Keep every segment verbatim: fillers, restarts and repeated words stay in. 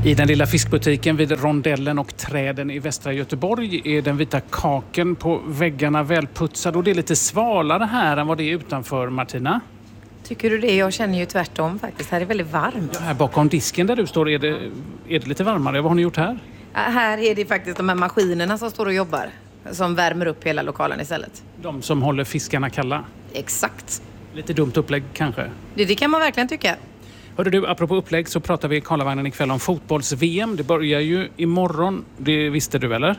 I den lilla fiskbutiken vid Rondellen och träden i västra Göteborg är den vita kaken på väggarna välputsad och det är lite svalare här än vad det är utanför, Martina. Tycker du det? Jag känner ju tvärtom faktiskt. Här är väldigt varmt. Ja, här bakom disken där du står är det, är det lite varmare. Vad har ni gjort här? Ja, här är det faktiskt de här maskinerna som står och jobbar. Som värmer upp hela lokalen istället. De som håller fiskarna kalla. Exakt. Lite dumt upplägg kanske. Det, det kan man verkligen tycka. Hörde du, apropå upplägg så pratar vi i Karlavagnen ikväll om fotbolls-V M. Det börjar ju imorgon. Det visste du, eller?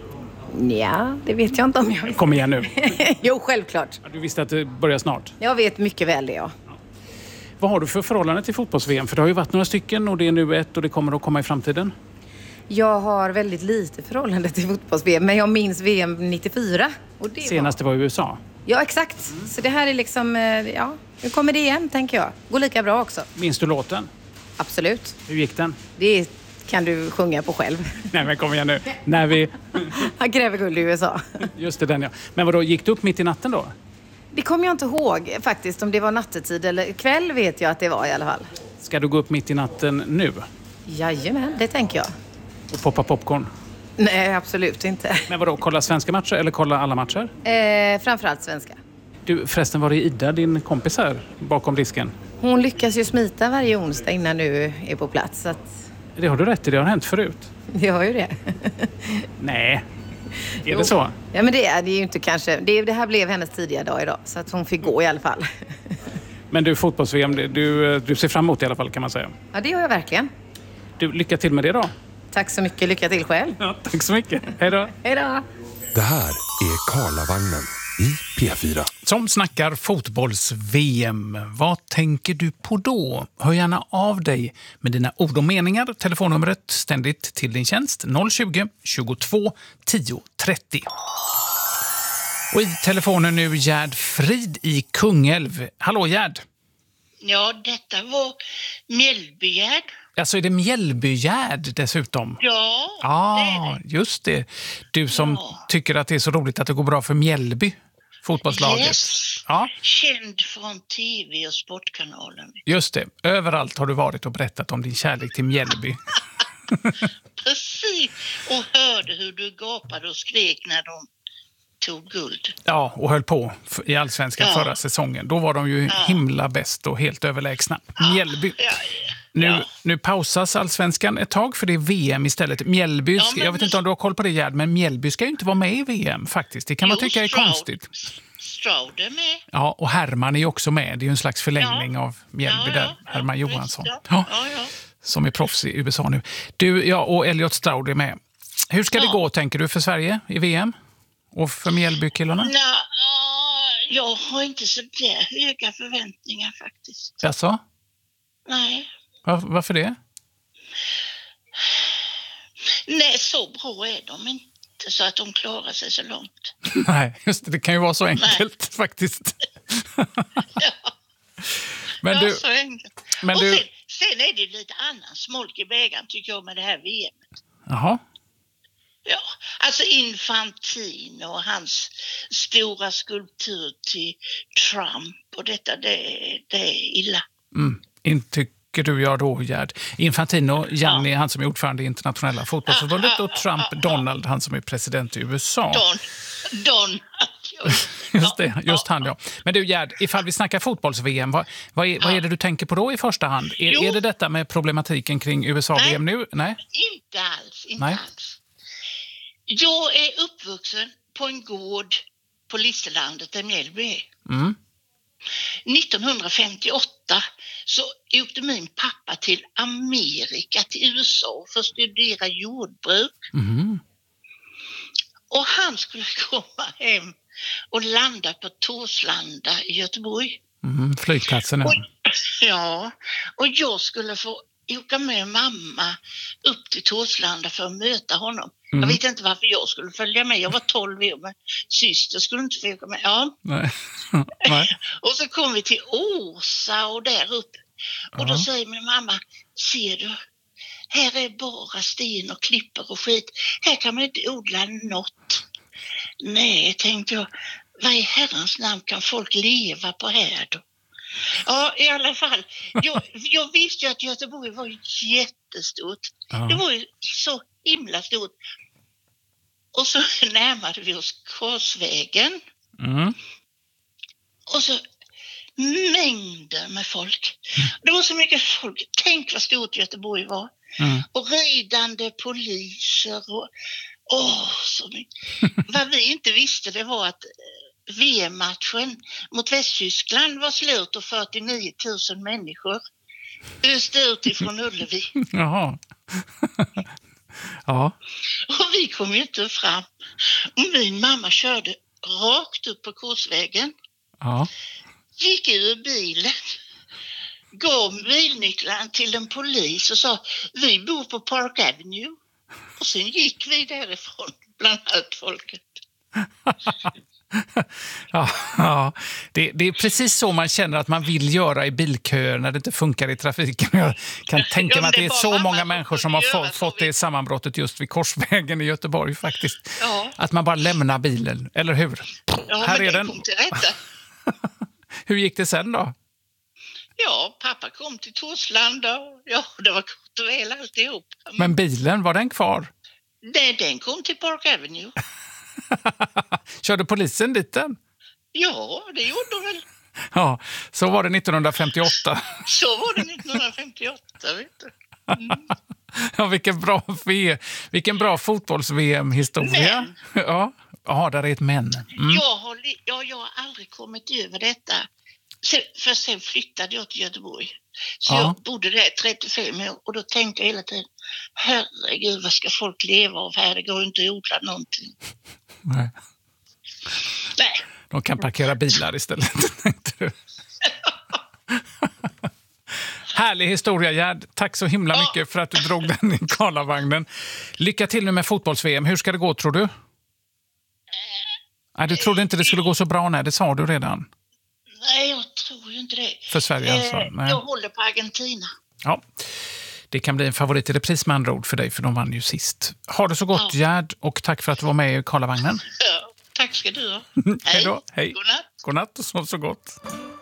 Ja, det vet jag inte om jag visste. Kom igen nu. Jo, självklart. Du visste att det börjar snart? Jag vet mycket väl det, ja. Vad har du för förhållande till fotbolls-V M? För det har ju varit några stycken och det är nu ett och det kommer att komma i framtiden. Jag har väldigt lite förhållande till fotbolls-V M, men jag minns V M nittiofyra. Och det Senaste var i U S A. Ja, exakt. Mm. Så det här är liksom, ja, nu kommer det igen, tänker jag. Går lika bra också. Minns du låten? Absolut. Hur gick den? Det kan du sjunga på själv. Nej, men kom igen nu. När vi... Han kräver guld i U S A. Just det, den ja. Men vadå, gick du upp mitt i natten då? Det kommer jag inte ihåg faktiskt, om det var nattetid eller kväll vet jag att det var i alla fall. Ska du gå upp mitt i natten nu? Jajamän, det tänker jag. Och poppa popcorn? Nej, absolut inte. Men vadå, kolla svenska matcher eller kolla alla matcher? Eh, framförallt svenska. Du, förresten, var det Ida, din kompis här, bakom disken? Hon lyckas ju smita varje onsdag innan du är på plats. Så att... Det har du rätt i, det har hänt förut. Det har ju det. Nej, är jo. det så? Ja, men det är det är ju inte kanske. Det, det här blev hennes tidiga dag idag, så att hon fick gå i alla fall. Men du, fotbolls-V M, du, du ser fram emot i alla fall, kan man säga. Ja, det gör jag verkligen. Du, lycka till med det då. Tack så mycket, lycka till själv. Ja, tack så mycket. Hej då. Hej då. Det här är Karlavagnen i P fyra. Som snackar fotbolls-V M. Vad tänker du på då? Hör gärna av dig med dina ord och meningar. Telefonnumret ständigt till din tjänst noll tjugo, tjugotvå, tio, trettio. Och i telefonen nu Gerd Frid i Kungälv. Hallå Gerd. Ja, detta var Mjällbygärd. Alltså är det Mjällbygärd dessutom? Ja, ah, det är det. Just det. Du som Ja. tycker att det är så roligt att det går bra för Mjällby, fotbollslaget. Yes. Ja, Känd från tv och sportkanalen. just det. Överallt har du varit och berättat om din kärlek till Mjällby. Precis. Och hörde hur du gapade och skrek när de tog guld. Ja, och höll på f- i Allsvenskan Ja. förra säsongen. Då var de ju Ja. himla bäst och helt överlägsna. Mjällby. Ja, Nu, ja. nu pausas Allsvenskan ett tag för det är V M istället. Mjällby, Ja, men- jag vet inte om du har koll på det Gerd, men Mjällby ska ju inte vara med i V M faktiskt. Det kan man Jo, tycka är Stroud- konstigt. Stroud är med. Ja, och Herman är ju också med. Det är ju en slags förlängning av Mjällby Ja, där. ja, ja, Herman visst, Johansson. ja. Ja, Ja, ja. som är proffs i U S A nu. Du, ja, och Elliot Stroud är med. Hur ska det Ja. gå, tänker du, för Sverige i V M? Och för Mjällbykillarna? Nå, ja, jag har inte så där höga förväntningar faktiskt. Jaså? Nej. Var, varför det? Nej, så bra är de inte så att de klarar sig så långt. Nej, just det. Det kan ju vara så enkelt faktiskt. Men Ja, du, så enkelt. men och du- sen, sen är det lite annan smolk i bägaren tycker jag med det här V M. jaha. Ja, alltså Infantino och hans stora skulptur till Trump och detta, det, det är illa. Mm. Inte tycker du jag då, Gerd. Infantino, Gianni, han som är ordförande i internationella fotbollsförbundet, och Trump, Donald, han som är president i U S A. Don, Don, Just det, just han ja. Men du Gerd, ifall vi snackar fotbolls-V M, vad, vad, är, vad är det du tänker på då i första hand? Är, Jo. är det detta med problematiken kring U S A-V M nu? Nej. Inte alls, inte Nej. alls. Jag är uppvuxen på en gård på Listerlandet där Mjällby är. Mm. nittonhundrafemtioåtta så åkte min pappa till Amerika, till U S A för att studera jordbruk. Mm. Och han skulle komma hem och landa på Torslanda i Göteborg. Mm. Flygplatsen, Och, ja. ja, och jag skulle få åka med mamma upp till Torslanda för att möta honom. Mm. Jag vet inte varför jag skulle följa med. Jag var tolv år, men syster skulle inte få åka med. Ja. Nej. Nej. Och så kom vi till Åsa och där upp. Och då Ja. säger min mamma, ser du, här är bara sten och klippor och skit. Här kan man inte odla något. Nej, tänkte jag, vad i herrans namn kan folk leva på här då? Ja, i alla fall. Jag, jag visste ju att Göteborg var jättestort. Ja. Det var ju så himla stort. Och så närmade vi oss Korsvägen. Mm. Och så mängder med folk. Det var så mycket folk. Tänk vad stort Göteborg var. Mm. Och ridande poliser. Och, åh, så mycket. Vad vi inte visste det var att V M-matchen mot Västtyskland var slut och fyrtionio tusen människor öste ut ifrån Ullevi. Jaha. Ja. Och vi kom ju inte fram. Och min mamma körde rakt upp på Korsvägen. Ja. Gick ur bilen. Gav bilnycklarna till en polis och sa vi bor på Park Avenue. Och sen gick vi därifrån bland allt folket. Ja, ja. Det, det är precis så man känner att man vill göra i bilköer när det inte funkar i trafiken. Jag kan tänka Ja, mig att det är var så mamma många som människor som har kunde göra fått, så fått det vi- sammanbrottet just vid Korsvägen i Göteborg faktiskt. Ja, Att man bara lämnar bilen, eller hur? ja Här men är det den. kom till rätta. Hur gick det sen då? Ja, pappa kom till Torslanda och ja, det var gott och väl alltihop. Men bilen, var den kvar? Nej, den kom till Park Avenue. Körde polisen dit den? Ja, det gjorde de väl. Ja, så var det nittonhundrafemtioåtta. Så var det nittonhundrafemtioåtta, vet du. Ja, vilken bra, v- vilken bra fotbolls-V M-historia. Men. Ja, ja, där är ett men. Mm. Jag, har, li- ja, jag har aldrig kommit över detta. Sen, för sen flyttade jag till Göteborg. Så Ja. jag bodde där trettiofem år och då tänkte jag hela tiden, herregud vad ska folk leva av här? Det går inte att odla någonting. Nej. Nej, De kan parkera bilar istället, tänkte du. Härlig historia, Gerd. Tack så himla Ja. mycket för att du drog den i Karlavagnen. Lycka till nu med fotbolls-V M. Hur ska det gå, tror du? Nej, du trodde inte det skulle gå så bra, nej. Det sa du redan. nej, jag tror ju inte det. För Sverige alltså. Eh, Nej. jag håller på Argentina. Ja. Det kan bli en favorit i repris med andra ord för dig, för de vann ju sist. Ha det så gott, Ja. Gerd, och tack för att du var med i Karlavagnen. Ja, tack ska du ha. Hej då. Hej. Godnatt. Godnatt och sov så gott.